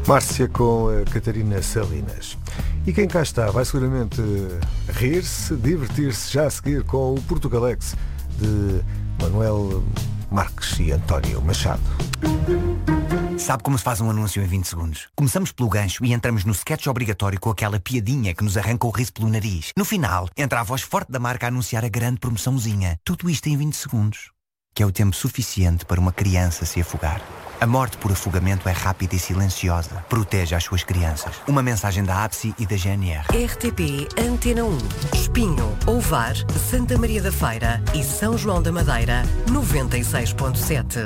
Márcia com a Catarina Salinas. E quem cá está vai seguramente rir-se, divertir-se já a seguir com o Portugalex de Manuel Marques e António Machado. Sabe como se faz um anúncio em 20 segundos? Começamos pelo gancho e entramos no sketch obrigatório com aquela piadinha que nos arranca o riso pelo nariz. No final, entra a voz forte da marca a anunciar a grande promoçãozinha. Tudo isto em 20 segundos, que é o tempo suficiente para uma criança se afogar. A morte por afogamento é rápida e silenciosa. Proteja as suas crianças. Uma mensagem da APSI e da GNR. RTP Antena 1, Espinho, Ovar, Santa Maria da Feira e São João da Madeira, 96.7.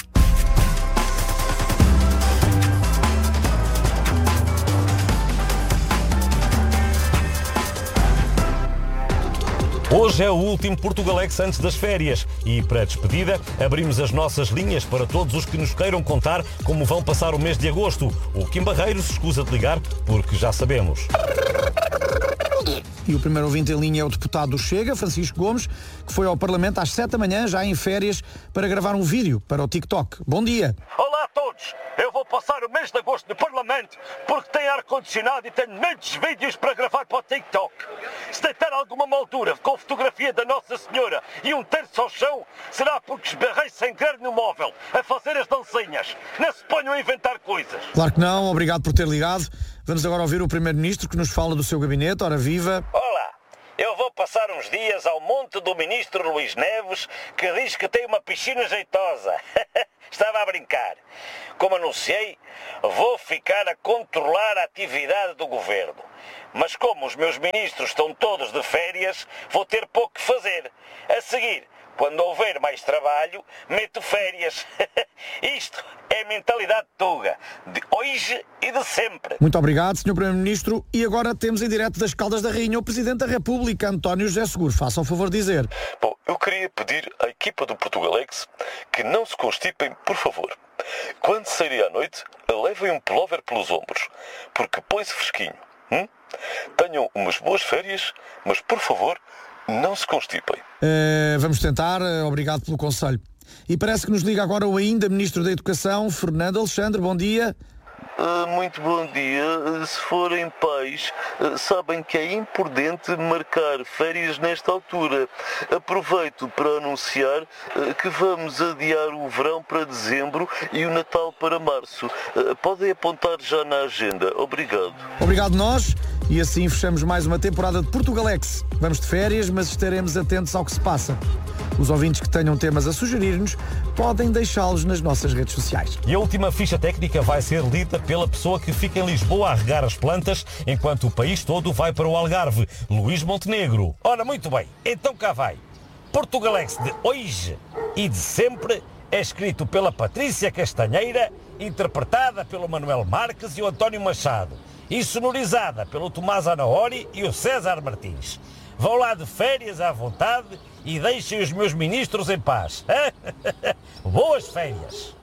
Hoje é o último Portugalex antes das férias e, para a despedida, abrimos as nossas linhas para todos os que nos queiram contar como vão passar o mês de agosto. O Kim Barreiro se escusa de ligar porque já sabemos. E o primeiro ouvinte em linha é o deputado do Chega, Francisco Gomes, que foi ao Parlamento às 7 da manhã, já em férias, para gravar um vídeo para o TikTok. Bom dia. Olá a todos. Eu vou passar o mês de agosto no Parlamento porque tem ar-condicionado e tenho muitos vídeos para gravar para o TikTok. Se deitar alguma moldura com fotografia da Nossa Senhora e um terço ao chão, será porque esbarrei sem querer no móvel a fazer as dancinhas. Não se ponham a inventar coisas. Claro que não, obrigado por ter ligado. Vamos agora ouvir o Primeiro-Ministro que nos fala do seu gabinete. Ora viva. Olá. Eu vou passar uns dias ao monte do Ministro Luís Neves, que diz que tem uma piscina jeitosa. Estava a brincar. Como anunciei, vou ficar a controlar a atividade do Governo. Mas como os meus ministros estão todos de férias, vou ter pouco que fazer. A seguir, quando houver mais trabalho, meto férias. Isto é a mentalidade tuga, de hoje e de sempre. Muito obrigado, Sr. Primeiro-Ministro. E agora temos em direto das Caldas da Rainha o Presidente da República, António José Seguro. Faça o favor de dizer. Bom, eu queria pedir à equipa do Portugalex que não se constipem, por favor. Quando saírem à noite, levem um pullover pelos ombros, porque põe-se fresquinho. Tenham umas boas férias, mas por favor, não se constipem. Vamos tentar. Obrigado pelo conselho. E parece que nos liga agora o ainda Ministro da Educação, Fernando Alexandre. Bom dia. Muito bom dia. Se forem pais, sabem que é imprudente marcar férias nesta altura. Aproveito para anunciar que vamos adiar o verão para dezembro e o Natal para março. Podem apontar já na agenda. Obrigado. Obrigado nós. E assim fechamos mais uma temporada de Portugalex. Vamos de férias, mas estaremos atentos ao que se passa. Os ouvintes que tenham temas a sugerir-nos podem deixá-los nas nossas redes sociais. E a última ficha técnica vai ser lida pela pessoa que fica em Lisboa a regar as plantas, enquanto o país todo vai para o Algarve, Luís Montenegro. Ora, muito bem, então cá vai. Portugalex de hoje e de sempre é escrito pela Patrícia Castanheira, interpretada pelo Manuel Marques e o António Machado, e sonorizada pelo Tomás Anaori e o César Martins. Vão lá de férias à vontade e deixem os meus ministros em paz. Boas férias!